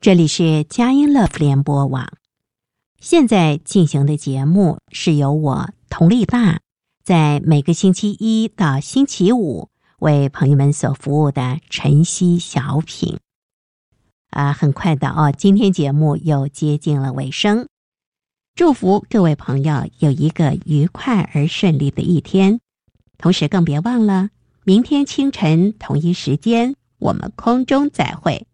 这里是佳音 Love 联播网，现在进行的节目是由我佟丽娜在每个星期一到星期五为朋友们所服务的晨曦小品。很快的今天节目又接近了尾声，祝福各位朋友有一个愉快而顺利的一天，同时更别忘了明天清晨同一时间我们空中再会。